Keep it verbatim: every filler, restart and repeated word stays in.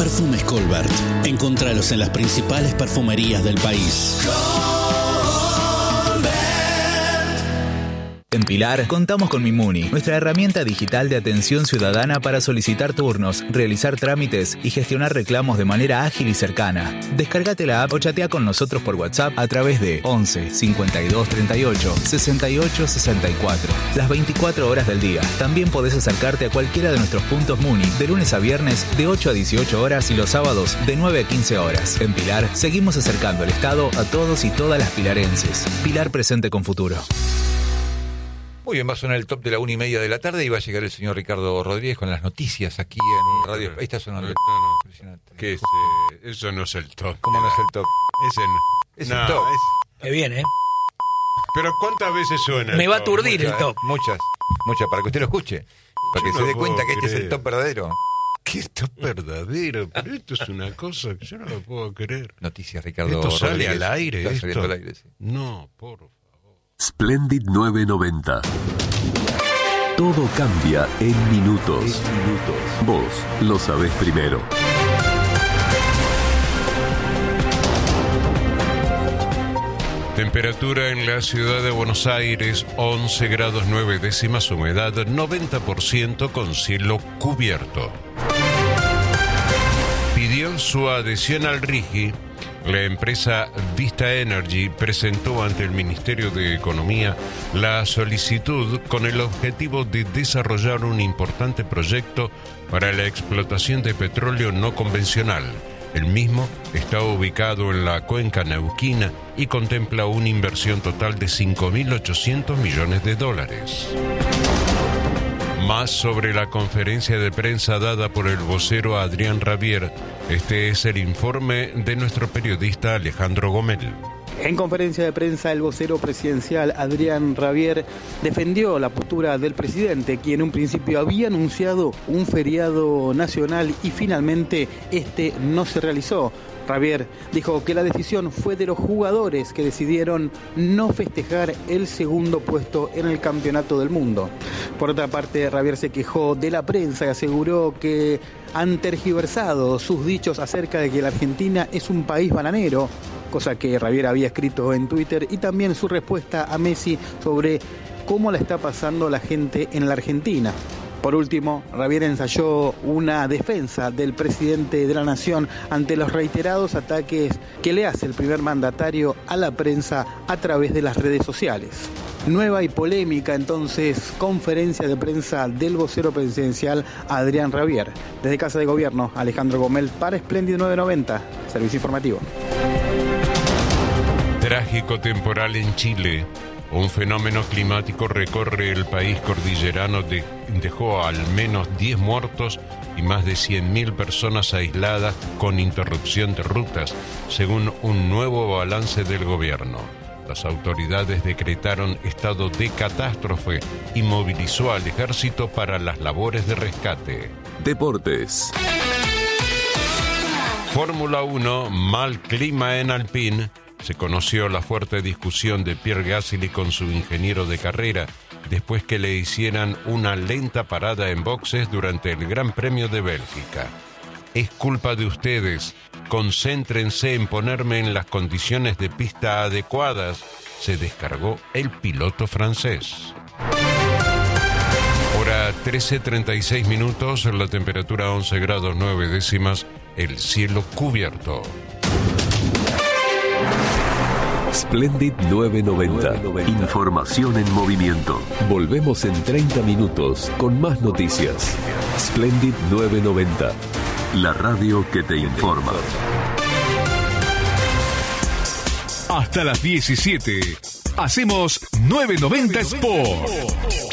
Perfumes Colbert. Encontralos en las principales perfumerías del país. En Pilar contamos con Mimuni, nuestra herramienta digital de atención ciudadana para solicitar turnos, realizar trámites y gestionar reclamos de manera ágil y cercana. Descárgate la app o chatea con nosotros por WhatsApp a través de once cincuenta y dos treinta y ocho sesenta y ocho sesenta y cuatro. Las veinticuatro horas del día. También podés acercarte a cualquiera de nuestros puntos Muni de lunes a viernes de ocho a dieciocho horas y los sábados de nueve a quince horas. En Pilar seguimos acercando el Estado a todos y todas las pilarenses. Pilar presente con futuro. Muy bien, va a sonar el top de la una y media de la tarde y va a llegar el señor Ricardo Rodríguez con las noticias aquí en Radio. Ahí está sonando. No, no, Impresionante. ¿Qué es? Eh, eso no es el top. ¿Cómo no es el top? Ese no. Es no, el top. Es... Qué bien, ¿eh? Pero ¿cuántas veces suena? Me el va a top? aturdir Muchas, el top. Muchas, muchas, para que usted lo escuche. Para que Yo se no dé puedo cuenta que este es el creer. top verdadero. ¿Qué top verdadero? Pero esto es una cosa que yo no lo puedo creer. Noticias, Ricardo ¿Esto sale Rodríguez. al aire? Está Esto? saliendo al aire, sí. No, por favor. Splendid nueve noventa. Todo cambia en minutos. En minutos. Vos lo sabés primero. Temperatura en la ciudad de Buenos Aires, once grados nueve décimas, humedad noventa por ciento con cielo cubierto. Pidió su adhesión al RIGI. La empresa Vista Energy presentó ante el Ministerio de Economía la solicitud con el objetivo de desarrollar un importante proyecto para la explotación de petróleo no convencional. El mismo está ubicado en la cuenca neuquina y contempla una inversión total de cinco mil ochocientos millones de dólares. Más sobre la conferencia de prensa dada por el vocero Adrián Rabier. Este es el informe de nuestro periodista Alejandro Gomel. En conferencia de prensa, el vocero presidencial Adrián Rabier defendió la postura del presidente, quien en un principio había anunciado un feriado nacional y finalmente este no se realizó. Rabier dijo que la decisión fue de los jugadores que decidieron no festejar el segundo puesto en el Campeonato del Mundo. Por otra parte, Rabier se quejó de la prensa y aseguró que han tergiversado sus dichos acerca de que la Argentina es un país bananero, cosa que Rabier había escrito en Twitter, y también su respuesta a Messi sobre cómo la está pasando la gente en la Argentina. Por último, Rabier ensayó una defensa del presidente de la Nación ante los reiterados ataques que le hace el primer mandatario a la prensa a través de las redes sociales. Nueva y polémica entonces conferencia de prensa del vocero presidencial Adrián Rabier. Desde Casa de Gobierno, Alejandro Gomel para Splendid nueve noventa, Servicio Informativo. Trágico temporal en Chile. Un fenómeno climático recorre el país cordillerano, de, dejó al menos diez muertos y más de cien mil personas aisladas con interrupción de rutas, según un nuevo balance del gobierno. Las autoridades decretaron estado de catástrofe y movilizó al ejército para las labores de rescate. Deportes. Fórmula uno, mal clima en Alpine. Se conoció la fuerte discusión de Pierre Gasly con su ingeniero de carrera después que le hicieran una lenta parada en boxes durante el Gran Premio de Bélgica. Es culpa de ustedes. Concéntrense en ponerme en las condiciones de pista adecuadas, se descargó el piloto francés. Hora trece treinta y seis minutos, la temperatura once grados nueve décimas, el cielo cubierto. Splendid nueve noventa. Información en movimiento. Volvemos en treinta minutos con más noticias. Splendid nueve noventa. La radio que te informa. Hasta las diecisiete. Hacemos nueve noventa Sport.